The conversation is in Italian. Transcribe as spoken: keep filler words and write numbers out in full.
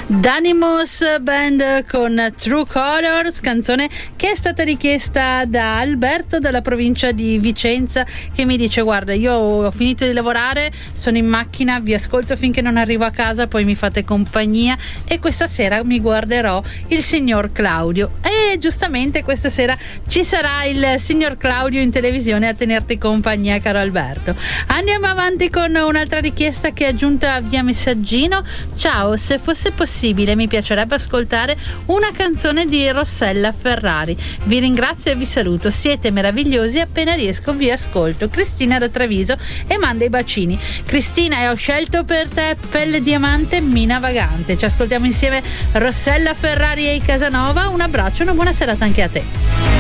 Danimos Band con True Colors, canzone che è stata richiesta da Alberto dalla provincia di Vicenza, che mi dice: guarda, io ho finito di lavorare, sono in macchina, vi ascolto finché non arrivo a casa, poi mi fate compagnia e questa sera mi guarderò il signor Claudio. E giustamente questa sera ci sarà il signor Claudio in televisione a tenerti compagnia, caro Alberto. Andiamo avanti con un'altra richiesta che è giunta via messaggino. Ciao, se fosse possibile mi piacerebbe ascoltare una canzone di Rossella Ferrari. Vi ringrazio e vi saluto, siete meravigliosi, appena riesco vi ascolto. Cristina da Treviso e manda i bacini. Cristina, e ho scelto per te Pelle Diamante, Mina Vagante. Ci ascoltiamo insieme Rossella Ferrari e i Casanova. Un abbraccio e una buona serata anche a te.